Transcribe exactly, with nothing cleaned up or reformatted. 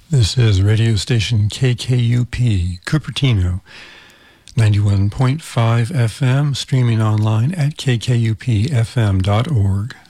This is radio station K K U P, Cupertino, ninety-one point five F M, streaming online at k k u p f m dot org.